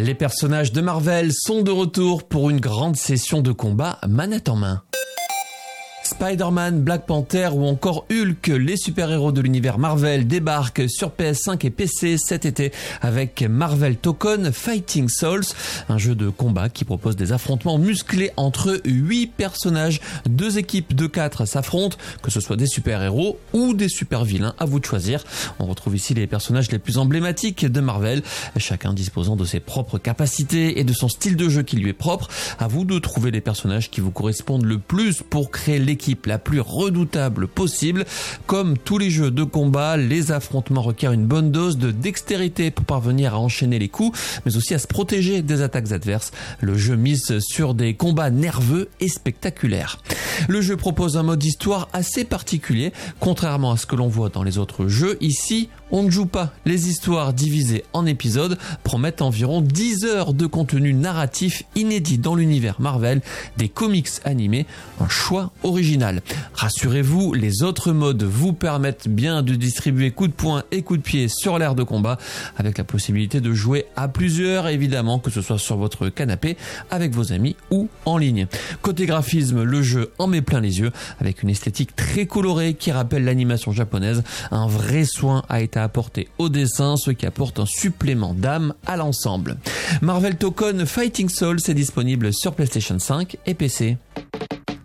Les personnages de Marvel sont de retour pour une grande session de combat manette en main. Spider-Man, Black Panther ou encore Hulk, les super-héros de l'univers Marvel débarquent sur PS5 et PC cet été avec Marvel Token Fighting Souls, un jeu de combat qui propose des affrontements musclés entre 8 personnages. 2 équipes de 4 s'affrontent, que ce soit des super-héros ou des super-vilains, à vous de choisir. On retrouve ici les personnages les plus emblématiques de Marvel, chacun disposant de ses propres capacités et de son style de jeu qui lui est propre. À vous de trouver les personnages qui vous correspondent le plus pour créer l'équipe la plus redoutable possible. Comme tous les jeux de combat, les affrontements requièrent une bonne dose de dextérité pour parvenir à enchaîner les coups, mais aussi à se protéger des attaques adverses. Le jeu mise sur des combats nerveux et spectaculaires. Le jeu propose un mode histoire assez particulier. Contrairement à ce que l'on voit dans les autres jeux, ici, on ne joue pas. Les histoires divisées en épisodes promettent environ 10 heures de contenu narratif inédit dans l'univers Marvel, des comics animés, un choix original. Rassurez-vous, les autres modes vous permettent bien de distribuer coups de poing et coups de pied sur l'aire de combat, avec la possibilité de jouer à plusieurs, évidemment, que ce soit sur votre canapé, avec vos amis ou en ligne. Côté graphisme, le jeu en met plein les yeux, avec une esthétique très colorée qui rappelle l'animation japonaise. Un vrai soin a été apporté au dessin, ce qui apporte un supplément d'âme à l'ensemble. Marvel Token Fighting Souls est disponible sur PlayStation 5 et PC.